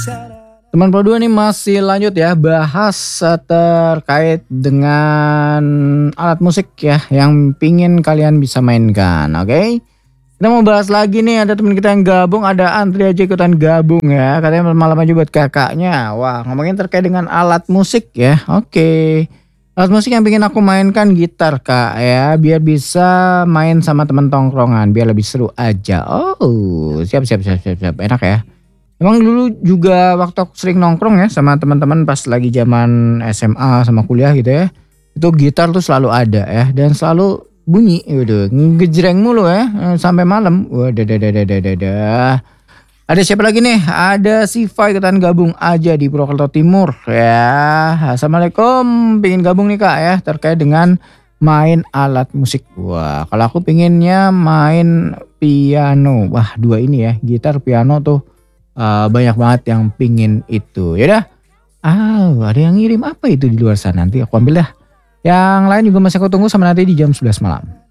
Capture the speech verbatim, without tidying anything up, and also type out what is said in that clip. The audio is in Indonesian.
Teman Pro dua nih masih lanjut ya bahas terkait dengan alat musik ya yang pingin kalian bisa mainkan. Oke, okay? Kita mau bahas lagi nih, ada teman kita yang gabung, ada Antri aja ikutan gabung ya, katanya malam aja buat kakaknya. Wah, ngomongin terkait dengan alat musik ya. Oke, okay. Alat musik yang pingin aku mainkan gitar kak ya, biar bisa main sama temen tongkrongan, biar lebih seru aja. Oh, siap siap siap siap, siap. Enak ya. Emang dulu juga waktu aku sering nongkrong ya sama teman-teman pas lagi zaman S M A sama kuliah gitu ya. Itu gitar tuh selalu ada ya dan selalu bunyi gitu. Ngejreng mulu ya sampai malam. Waduh dah dah dah dah dah. Ada siapa lagi nih? Ada si Fai ikutan gabung aja di Purwokerto Timur ya. Assalamualaikum, pingin gabung nih kak ya terkait dengan main alat musik. Wah, kalau aku pinginnya main piano. Wah, dua ini ya, gitar piano tuh. Uh, banyak banget yang pingin itu. Yaudah, ah, ada yang ngirim apa itu di luar sana, nanti aku ambil dah. Yang lain juga masih aku tunggu sama nanti di jam sebelas malam.